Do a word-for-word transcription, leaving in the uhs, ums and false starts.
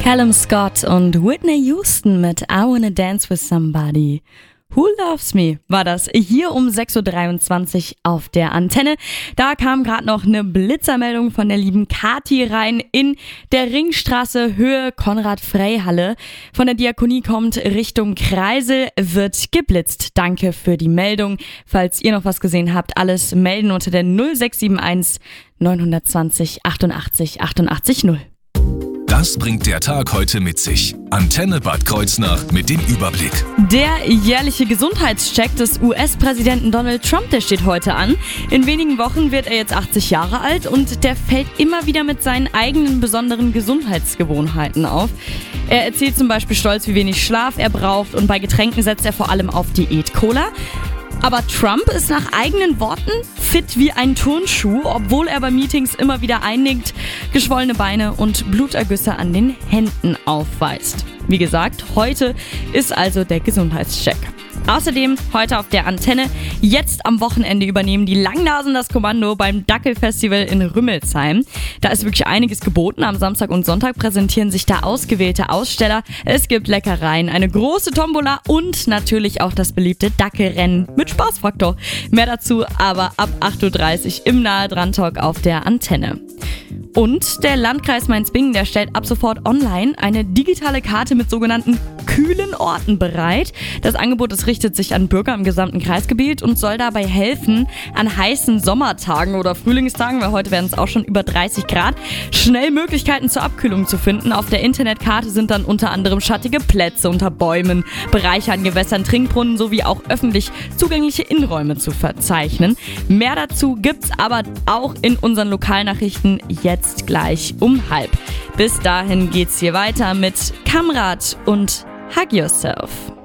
Callum Scott und Whitney Houston mit I Wanna Dance With Somebody. Who Loves Me war das hier um sechs Uhr dreiundzwanzig auf der Antenne. Da kam gerade noch eine Blitzermeldung von der lieben Kati rein in der Ringstraße Höhe Konrad-Frey-Halle. Von der Diakonie kommt Richtung Kreisel, wird geblitzt. Danke für die Meldung. Falls ihr noch was gesehen habt, alles melden unter der null sechs sieben eins neun zwei null achtundachtzig achtundachtzig null. Das bringt der Tag heute mit sich. Antenne Bad Kreuznach mit dem Überblick. Der jährliche Gesundheitscheck des U S-Präsidenten Donald Trump, der steht heute an. In wenigen Wochen wird er jetzt achtzig Jahre alt und der fällt immer wieder mit seinen eigenen besonderen Gesundheitsgewohnheiten auf. Er erzählt zum Beispiel stolz, wie wenig Schlaf er braucht, und bei Getränken setzt er vor allem auf Diät-Cola. Aber Trump ist nach eigenen Worten fit wie ein Turnschuh, obwohl er bei Meetings immer wieder einnickt, geschwollene Beine und Blutergüsse an den Händen aufweist. Wie gesagt, heute ist also der Gesundheitscheck. Außerdem heute auf der Antenne, jetzt am Wochenende übernehmen die Langnasen das Kommando beim Dackelfestival in Rümmelsheim. Da ist wirklich einiges geboten. Am Samstag und Sonntag präsentieren sich da ausgewählte Aussteller. Es gibt Leckereien, eine große Tombola und natürlich auch das beliebte Dackelrennen mit Spaßfaktor. Mehr dazu aber ab acht Uhr dreißig im Nahe dran Talk auf der Antenne. Und der Landkreis Mainz-Bingen, der stellt ab sofort online eine digitale Karte mit sogenannten kühlen Orten bereit. Das Angebot, das richtet sich an Bürger im gesamten Kreisgebiet und soll dabei helfen, an heißen Sommertagen oder Frühlingstagen, weil heute werden es auch schon über dreißig Grad, schnell Möglichkeiten zur Abkühlung zu finden. Auf der Internetkarte sind dann unter anderem schattige Plätze unter Bäumen, Bereiche an Gewässern, Trinkbrunnen sowie auch öffentlich zugängliche Innenräume zu verzeichnen. Mehr dazu gibt's aber auch in unseren Lokalnachrichten jetzt gleich um halb. Bis dahin geht's hier weiter mit Kamrat und Hug Yourself.